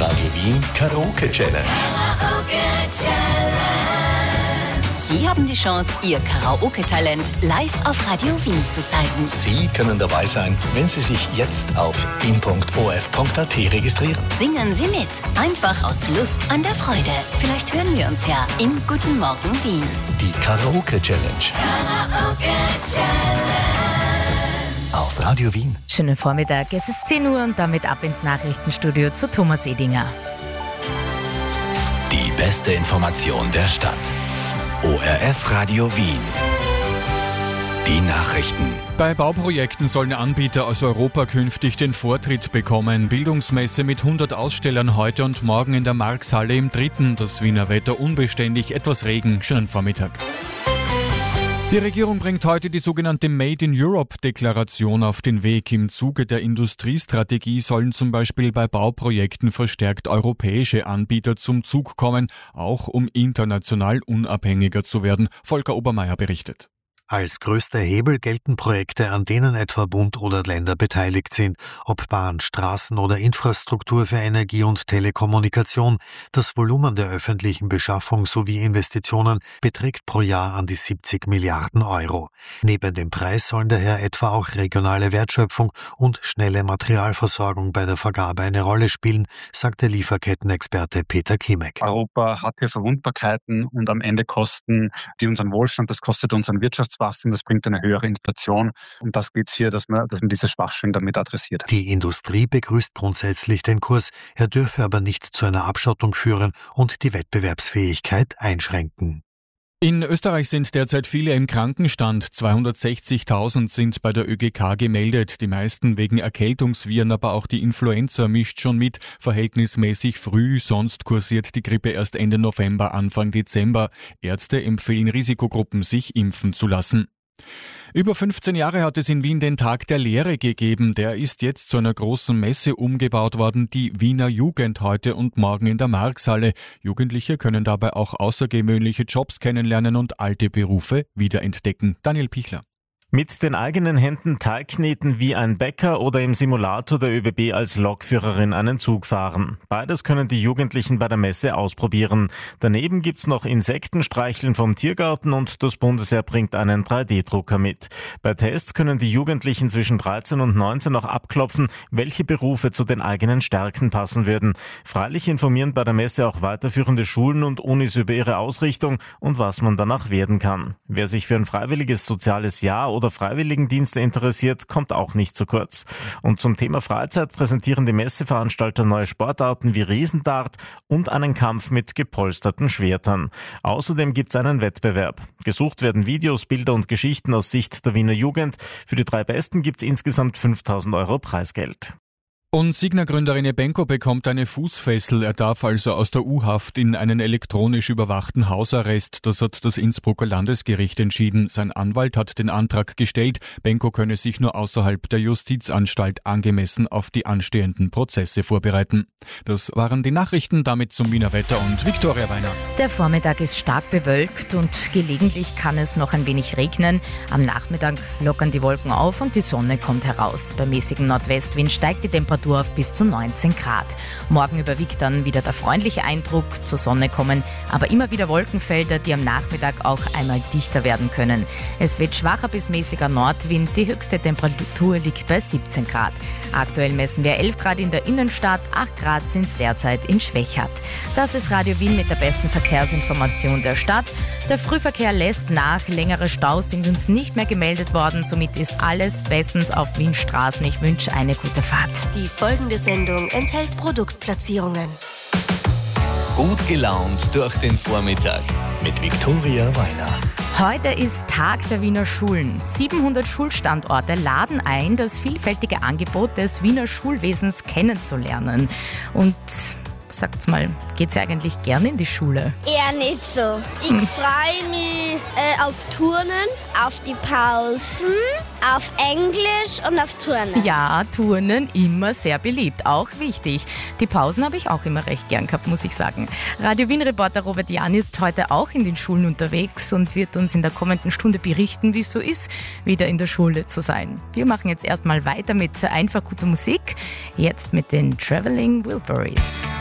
Radio Wien Karaoke Challenge. Sie haben die Chance, Ihr Karaoke-Talent live auf Radio Wien zu zeigen. Sie können dabei sein, wenn Sie sich jetzt auf wien.of.at registrieren. Singen Sie mit, einfach aus Lust an der Freude. Vielleicht hören wir uns ja im Guten Morgen Wien. Die Karaoke Challenge. Auf Radio Wien. Schönen Vormittag, es ist 10 Uhr und damit ab ins Nachrichtenstudio zu Thomas Edinger. Die beste Information der Stadt. ORF Radio Wien. Die Nachrichten. Bei Bauprojekten sollen Anbieter aus Europa künftig den Vortritt bekommen. Bildungsmesse mit 100 Ausstellern heute und morgen in der Markshalle im 3. Das Wiener Wetter unbeständig, etwas Regen. Schönen Vormittag. Die Regierung bringt heute die sogenannte Made in Europe-Deklaration auf den Weg. Im Zuge der Industriestrategie sollen zum Beispiel bei Bauprojekten verstärkt europäische Anbieter zum Zug kommen, auch um international unabhängiger zu werden. Volker Obermeier berichtet. Als größter Hebel gelten Projekte, an denen etwa Bund oder Länder beteiligt sind, ob Bahn, Straßen oder Infrastruktur für Energie und Telekommunikation. Das Volumen der öffentlichen Beschaffung sowie Investitionen beträgt pro Jahr an die 70 Milliarden Euro. Neben dem Preis sollen daher etwa auch regionale Wertschöpfung und schnelle Materialversorgung bei der Vergabe eine Rolle spielen, sagt der Lieferkettenexperte Peter Klimek. Europa hat hier Verwundbarkeiten und am Ende kosten die unseren Wohlstand, das kostet unseren Wirtschaftswachstum, das bringt eine höhere Inflation. Um das geht es hier, dass man diese Schwachstellen damit adressiert. Die Industrie begrüßt grundsätzlich den Kurs, er dürfe aber nicht zu einer Abschottung führen und die Wettbewerbsfähigkeit einschränken. In Österreich sind derzeit viele im Krankenstand. 260.000 sind bei der ÖGK gemeldet. Die meisten wegen Erkältungsviren, aber auch die Influenza mischt schon mit. Verhältnismäßig früh, sonst kursiert die Grippe erst Ende November, Anfang Dezember. Ärzte empfehlen Risikogruppen, sich impfen zu lassen. Über 15 Jahre hat es in Wien den Tag der Lehre gegeben. Der ist jetzt zu einer großen Messe umgebaut worden, die Wiener Jugend heute und morgen in der Markshalle. Jugendliche können dabei auch außergewöhnliche Jobs kennenlernen und alte Berufe wiederentdecken. Daniel Pichler. Mit den eigenen Händen Teig kneten wie ein Bäcker oder im Simulator der ÖBB als Lokführerin einen Zug fahren. Beides können die Jugendlichen bei der Messe ausprobieren. Daneben gibt's noch Insektenstreicheln vom Tiergarten und das Bundesheer bringt einen 3D-Drucker mit. Bei Tests können die Jugendlichen zwischen 13 und 19 noch abklopfen, welche Berufe zu den eigenen Stärken passen würden. Freilich informieren bei der Messe auch weiterführende Schulen und Unis über ihre Ausrichtung und was man danach werden kann. Wer sich für ein freiwilliges soziales Jahr oder Freiwilligendienste interessiert, kommt auch nicht zu kurz. Und zum Thema Freizeit präsentieren die Messeveranstalter neue Sportarten wie Riesendart und einen Kampf mit gepolsterten Schwertern. Außerdem gibt's einen Wettbewerb. Gesucht werden Videos, Bilder und Geschichten aus Sicht der Wiener Jugend. Für die 3 Besten gibt's insgesamt 5.000 Euro Preisgeld. Und Signa-Gründer René Benko bekommt eine Fußfessel. Er darf also aus der U-Haft in einen elektronisch überwachten Hausarrest. Das hat das Innsbrucker Landesgericht entschieden. Sein Anwalt hat den Antrag gestellt, Benko könne sich nur außerhalb der Justizanstalt angemessen auf die anstehenden Prozesse vorbereiten. Das waren die Nachrichten, damit zum Wiener Wetter und Viktoria Weiner. Der Vormittag ist stark bewölkt und gelegentlich kann es noch ein wenig regnen. Am Nachmittag lockern die Wolken auf und die Sonne kommt heraus. Bei mäßigem Nordwestwind steigt die Temperatur auf bis zu 19 Grad. Morgen überwiegt dann wieder der freundliche Eindruck, zur Sonne kommen, aber immer wieder Wolkenfelder, die am Nachmittag auch einmal dichter werden können. Es wird schwacher bis mäßiger Nordwind, die höchste Temperatur liegt bei 17 Grad. Aktuell messen wir 11 Grad in der Innenstadt, 8 Grad sind es derzeit in Schwechat. Das ist Radio Wien mit der besten Verkehrsinformation der Stadt. Der Frühverkehr lässt nach, längere Staus sind uns nicht mehr gemeldet worden, somit ist alles bestens auf Wien Straßen. Ich wünsche eine gute Fahrt. Die folgende Sendung enthält Produktplatzierungen. Gut gelaunt durch den Vormittag. Mit Viktoria Weiner. Heute ist Tag der Wiener Schulen. 700 Schulstandorte laden ein, das vielfältige Angebot des Wiener Schulwesens kennenzulernen. Und sagt's mal, geht's ja eigentlich gerne in die Schule? Eher nicht so. Ich freue mich auf Turnen, auf die Pausen, auf Englisch und auf Turnen. Ja, Turnen immer sehr beliebt, auch wichtig. Die Pausen habe ich auch immer recht gern gehabt, muss ich sagen. Radio Wien-Reporter Robert Jan ist heute auch in den Schulen unterwegs und wird uns in der kommenden Stunde berichten, wie es so ist, wieder in der Schule zu sein. Wir machen jetzt erstmal weiter mit einfach guter Musik. Jetzt mit den Traveling Wilburys.